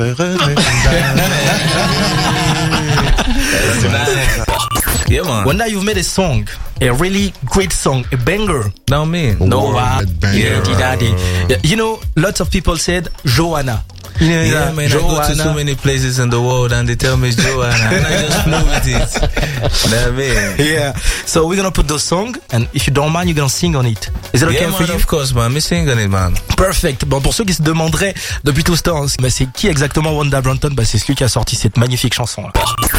Yeah, man. Well, now you've made a song, a really great song, a banger. Now me. Noah, banger. Daddy. You know, lots of people said Joanna. Yeah, man, Joanna. I go to so many places in the world and they tell me it's Joanna and I just flow with it. That mean. Yeah. So we're gonna put those songs, and if you don't mind, you're gonna sing on it. Is it okay Yeah, for man, you? of course, man. Me sing on it, man. Perfect. Bon, pour ceux qui se demanderaient depuis tout ce temps, c'est qui exactement Wanda Broughton? C'est celui qui a sorti cette magnifique chanson là.